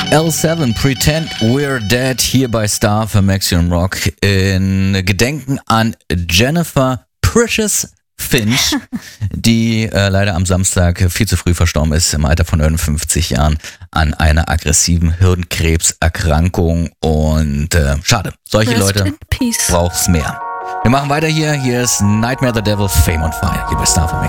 L7, Pretend We're Dead, hier bei Star für Maximum Rock in Gedenken an Jennifer Precious Finch, die leider am Samstag viel zu früh verstorben ist, im Alter von 59 Jahren, an einer aggressiven Hirnkrebserkrankung. Und schade, solche Leute braucht's mehr. Wir machen weiter hier. Hier ist Nightmare the Devil, Fame on Fire, hier bei Star für Maximum.